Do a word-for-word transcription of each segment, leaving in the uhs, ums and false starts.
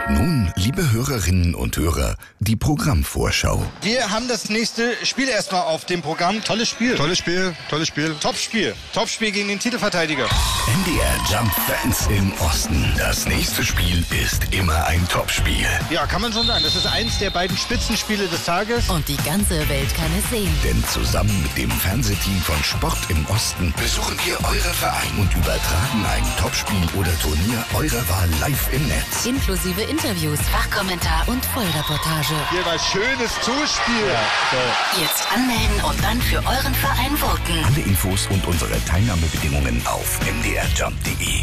Nun, liebe Hörerinnen und Hörer, die Programmvorschau. Wir haben das nächste Spiel erstmal auf dem Programm. Tolles Spiel. Tolles Spiel, tolles Spiel. Top-Spiel. Top-Spiel gegen den Titelverteidiger. N D R Jump Fans im Osten. Das nächste Spiel ist immer ein Topspiel. Ja, kann man schon sagen. Das ist eins der beiden Spitzenspiele des Tages. Und die ganze Welt kann es sehen. Denn zusammen mit dem Fernsehteam von Sport im Osten besuchen wir eure Verein und übertragen ein Topspiel oder Turnier eurer Wahl live im Netz. Inklusive Interviews, Fachkommentar und Vollreportage. Hier war schönes Zuspiel. Ja, so. Jetzt anmelden und dann für euren Verein voten. Alle Infos und unsere Teilnahmebedingungen auf m d r jump punkt d e.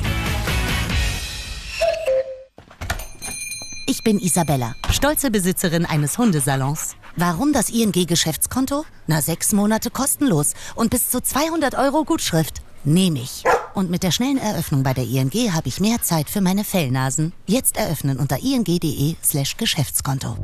Ich bin Isabella, stolze Besitzerin eines Hundesalons. Warum das I N G-Geschäftskonto? Na, sechs Monate kostenlos und bis zu zweihundert Euro Gutschrift. Nehme ich. Und mit der schnellen Eröffnung bei der I N G habe ich mehr Zeit für meine Fellnasen. Jetzt eröffnen unter ing.de slash Geschäftskonto.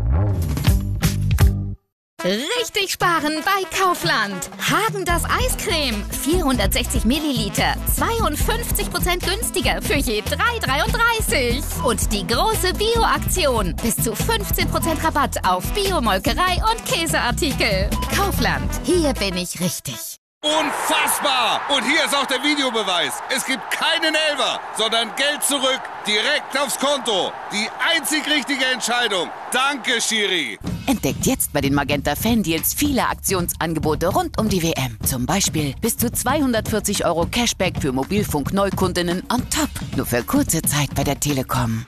Richtig sparen bei Kaufland. Hagen-Dazs Eiscreme. vierhundertsechzig Milliliter. zweiundfünfzig Prozent günstiger für je drei Euro dreiunddreißig. Und die große Bio-Aktion. Bis zu fünfzehn Prozent Rabatt auf Bio-Molkerei und Käseartikel. Kaufland. Hier bin ich richtig. Unfassbar! Und hier ist auch der Videobeweis. Es gibt keinen Elfer, sondern Geld zurück, direkt aufs Konto. Die einzig richtige Entscheidung. Danke, Schiri. Entdeckt jetzt bei den Magenta Fan-Deals viele Aktionsangebote rund um die W M. Zum Beispiel bis zu zweihundertvierzig Euro Cashback für Mobilfunk-Neukundinnen on top. Nur für kurze Zeit bei der Telekom.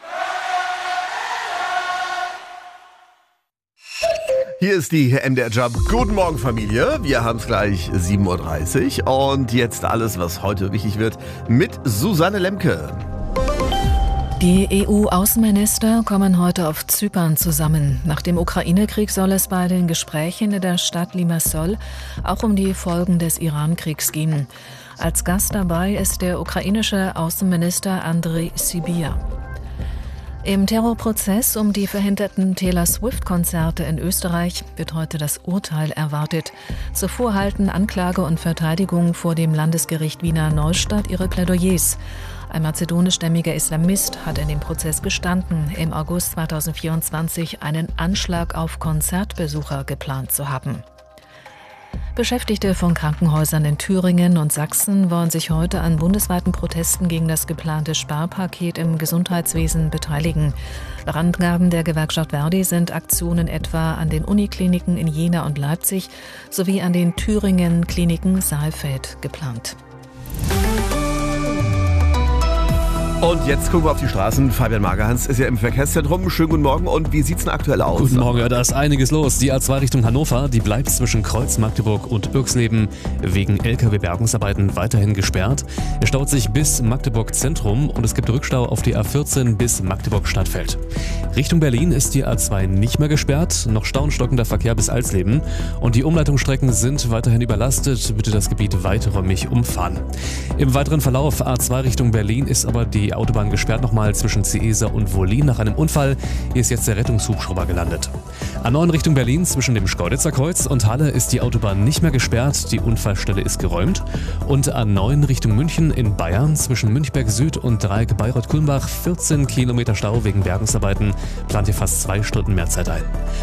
Hier ist die M D R Jump. Guten Morgen, Familie. Wir haben es gleich sieben Uhr dreißig und jetzt alles, was heute wichtig wird, mit Susanne Lemke. Die E U-Außenminister kommen heute auf Zypern zusammen. Nach dem Ukraine-Krieg soll es bei den Gesprächen in der Stadt Limassol auch um die Folgen des Iran-Kriegs gehen. Als Gast dabei ist der ukrainische Außenminister Andriy Sybiha. Im Terrorprozess um die verhinderten Taylor Swift-Konzerte in Österreich wird heute das Urteil erwartet. Zuvor halten Anklage und Verteidigung vor dem Landesgericht Wiener Neustadt ihre Plädoyers. Ein mazedonischstämmiger Islamist hat in dem Prozess gestanden, im August zweitausendvierundzwanzig einen Anschlag auf Konzertbesucher geplant zu haben. Beschäftigte von Krankenhäusern in Thüringen und Sachsen wollen sich heute an bundesweiten Protesten gegen das geplante Sparpaket im Gesundheitswesen beteiligen. Nach Angaben der Gewerkschaft Verdi sind Aktionen etwa an den Unikliniken in Jena und Leipzig sowie an den Thüringen-Kliniken Saalfeld geplant. Und jetzt gucken wir auf die Straßen. Fabian Magerhans ist ja im Verkehrszentrum. Schönen guten Morgen. Und wie sieht's denn aktuell aus? Guten Morgen, ja, da ist einiges los. Die A zwei Richtung Hannover, die bleibt zwischen Kreuz Magdeburg und Irxleben wegen L K W-Bergungsarbeiten weiterhin gesperrt. Es staut sich bis Magdeburg Zentrum und es gibt Rückstau auf die A vierzehn bis Magdeburg Stadtfeld. Richtung Berlin ist die A zwei nicht mehr gesperrt, noch stauenstockender Verkehr bis Alsleben. Und die Umleitungsstrecken sind weiterhin überlastet. Bitte das Gebiet weiträumig umfahren. Im weiteren Verlauf A zwei Richtung Berlin ist aber die Autobahn gesperrt nochmal zwischen Ciesa und Wollin nach einem Unfall. Hier ist jetzt der Rettungshubschrauber gelandet. A neun Richtung Berlin zwischen dem Schkeuditzer Kreuz und Halle ist die Autobahn nicht mehr gesperrt. Die Unfallstelle ist geräumt. Und A neun Richtung München in Bayern zwischen Münchberg Süd und Dreieck Bayreuth-Kulmbach vierzehn Kilometer Stau wegen Bergungsarbeiten. Plant ihr fast zwei Stunden mehr Zeit ein.